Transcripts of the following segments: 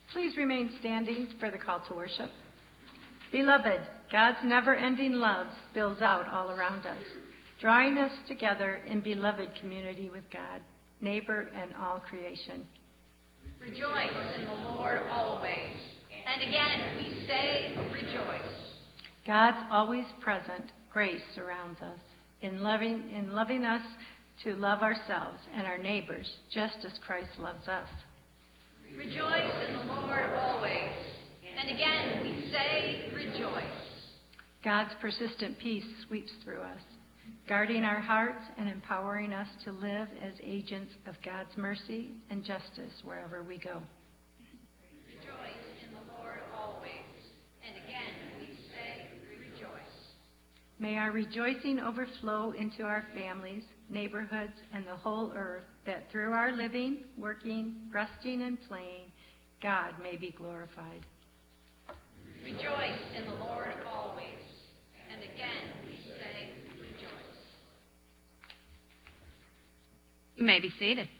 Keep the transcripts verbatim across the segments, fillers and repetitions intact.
Please remain standing for the call to worship. Beloved, God's never-ending love spills out all around us, drawing us together in beloved community with God, neighbor, and all creation. Rejoice in the Lord always. And again, we say rejoice. God's always present grace surrounds us in loving, in loving us to love ourselves and our neighbors just as Christ loves us. Rejoice in the Lord always. And again, we say rejoice. God's persistent peace sweeps through us, guarding our hearts and empowering us to live as agents of God's mercy and justice wherever we go. Rejoice in the Lord always. And again, we say rejoice. May our rejoicing overflow into our families, neighborhoods, and the whole earth, that through our living, working, resting, and playing, God may be glorified. Rejoice in the Lord always. And again, we say rejoice. You may be seated.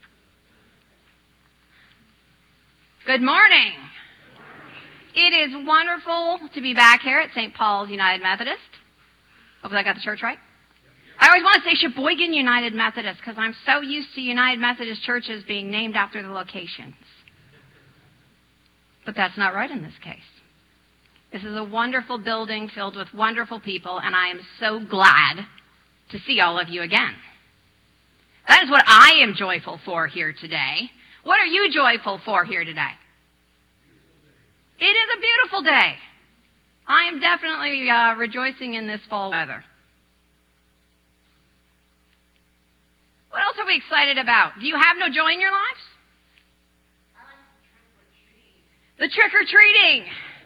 Good morning. It is wonderful to be back here at Saint Paul's United Methodist. Hope I got the church right. I always want to say Sheboygan United Methodist because I'm so used to United Methodist churches being named after the locations. But that's not right in this case. This is a wonderful building filled with wonderful people, and I am so glad to see all of you again. That is what I am joyful for here today. What are you joyful for here today? It is a beautiful day. I am definitely uh, rejoicing in this fall weather. What else are we excited about? Do you have no joy in your lives? The trick-or-treating.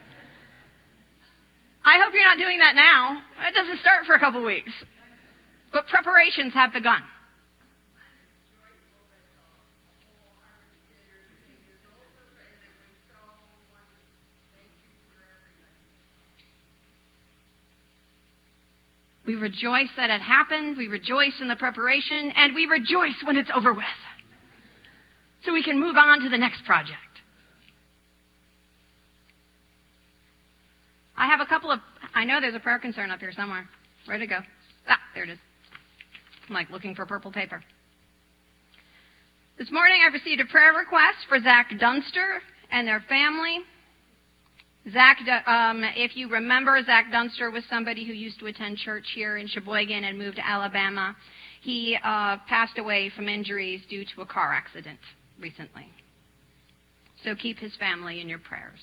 I hope you're not doing that now. It doesn't start for a couple weeks. But preparations have begun. We rejoice that it happened, we rejoice in the preparation, and we rejoice when it's over with. So we can move on to the next project. I have a couple of, I know there's a prayer concern up here somewhere. Where'd it go? Ah, there it is. I'm like looking for purple paper. This morning I received a prayer request for Zach Dunster and their family. Zach, um, if you remember, Zach Dunster was somebody who used to attend church here in Sheboygan and moved to Alabama. He uh, passed away from injuries due to a car accident recently. So keep his family in your prayers.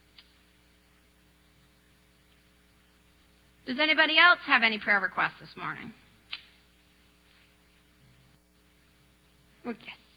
Does anybody else have any prayer requests this morning? Oh, yes.